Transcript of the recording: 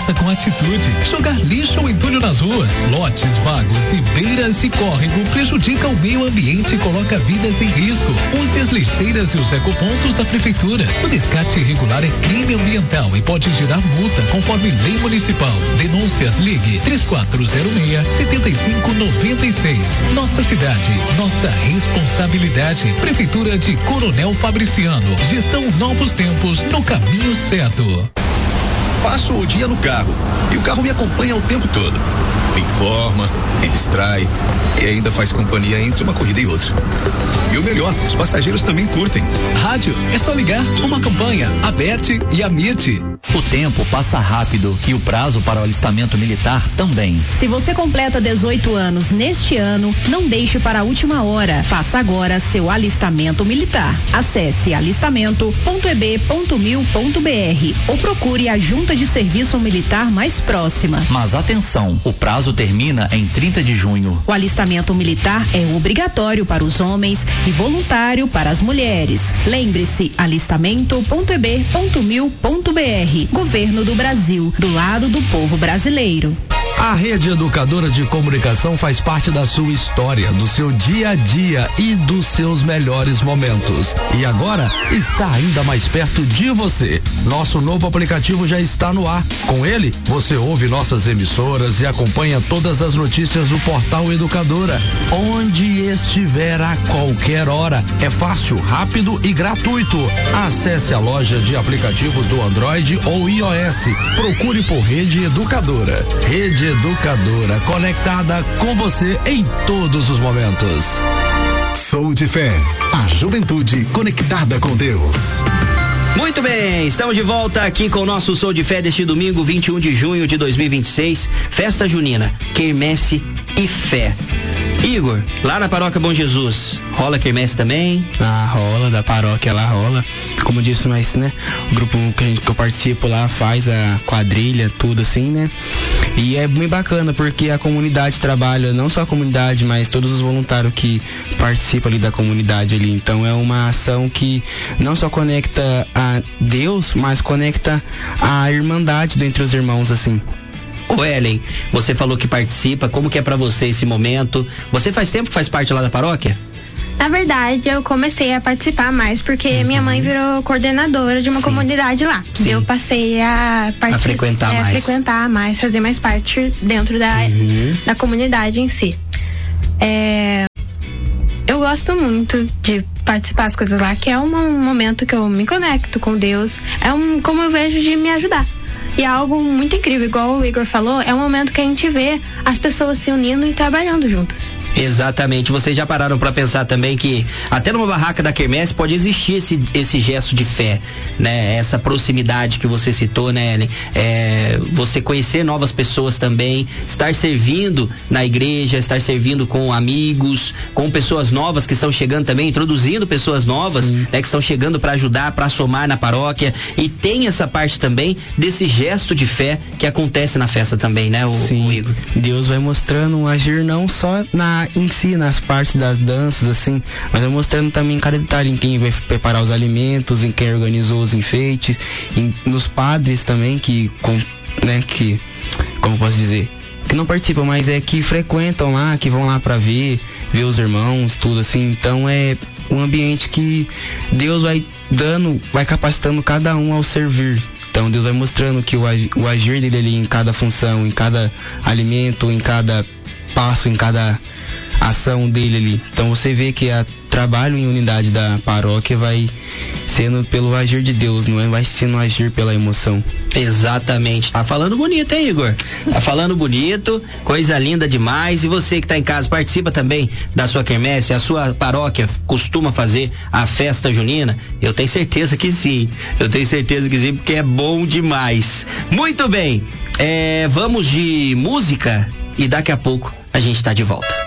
faça com atitude. Jogar lixo ou entulho nas ruas, lotes vagos e beiras de córrego prejudica o meio ambiente e coloca vidas em risco. Use as lixeiras e os ecopontos da prefeitura. O descarte irregular é crime ambiental e pode gerar multa conforme lei municipal. Denúncias, ligue 3406-7596. Nossa cidade, nossa responsabilidade. Prefeitura de Coronel Fabriciano. Gestão Novos Tempos, no caminho certo. Passo o dia no carro e o carro me acompanha o tempo todo. Me informa, me distrai e ainda faz companhia entre uma corrida e outra. E o melhor, os passageiros também curtem. Rádio, é só ligar, uma campanha, aperte e amite. O tempo passa rápido e o prazo para o alistamento militar também. Se você completa 18 anos neste ano, não deixe para a última hora. Faça agora seu alistamento militar. Acesse alistamento.eb.mil.br ou procure a Junta de Serviço Militar mais próxima. Mas atenção, o prazo termina em 30 de junho. O alistamento militar é obrigatório para os homens e voluntário para as mulheres. Lembre-se, alistamento.eb.mil.br. Governo do Brasil, do lado do povo brasileiro. A Rede Educadora de Comunicação faz parte da sua história, do seu dia a dia e dos seus melhores momentos. E agora está ainda mais perto de você. Nosso novo aplicativo já está no ar. Com ele, você ouve nossas emissoras e acompanha todas as notícias do portal Educadora, onde estiver a qualquer hora. É fácil, rápido e gratuito. Acesse a loja de aplicativos do Android ou iOS. Procure por Rede Educadora. Rede Educadora, conectada com você em todos os momentos. Sou de Fé, a juventude conectada com Deus. Muito bem, estamos de volta aqui com o nosso Sou de Fé deste domingo, 21 de junho de 2026, festa junina, quermesse e fé. Igor, lá na Paróquia Bom Jesus, rola quermesse também? Rola, da paróquia lá rola. Como disse, mas, né, o grupo que eu participo lá faz a quadrilha, tudo assim, né? E é bem bacana, porque a comunidade trabalha, não só a comunidade, mas todos os voluntários que participam ali da comunidade ali. Então é uma ação que não só conecta a Deus, mas conecta a irmandade dentre os irmãos, assim. Ô Ellen, você falou que participa, como que é pra você esse momento? Você faz tempo que faz parte lá da paróquia? Na verdade, eu comecei a participar mais porque minha mãe virou coordenadora de uma comunidade lá. Sim. Eu passei a frequentar mais, fazer mais parte dentro da comunidade em si. Eu gosto muito de participar das coisas lá, que é um momento que eu me conecto com Deus, como eu vejo de me ajudar. E é algo muito incrível, igual o Igor falou, é um momento que a gente vê as pessoas se unindo e trabalhando juntas. Exatamente, vocês já pararam para pensar também que até numa barraca da quermesse pode existir esse gesto de fé, né? Essa proximidade que você citou, né, Ellen? Você conhecer novas pessoas também, estar servindo na igreja, estar servindo com amigos, com pessoas novas que estão chegando também, introduzindo pessoas novas, né, que estão chegando para ajudar, para somar na paróquia, e tem essa parte também desse gesto de fé que acontece na festa também, né, o Igor? Deus vai mostrando um agir não só em si, nas partes das danças, assim, mas vai mostrando também em cada detalhe, em quem vai preparar os alimentos, em quem organizou os enfeites, nos padres também que, como posso dizer, que não participam, mas que frequentam lá, que vão lá para ver os irmãos, tudo assim. Então é um ambiente que Deus vai capacitando cada um ao servir. Então Deus vai mostrando que o agir dele ali em cada função, em cada alimento, em cada passo, em cada ação dele ali. Então você vê que o trabalho em unidade da paróquia vai sendo pelo agir de Deus, não vai sendo agir pela emoção. Exatamente. Tá falando bonito, hein, Igor? Tá falando bonito, coisa linda demais. E você que tá em casa, participa também da sua quermesse? A sua paróquia costuma fazer a festa junina? Eu tenho certeza que sim. Porque é bom demais. Muito bem. Vamos de música e daqui a pouco a gente tá de volta.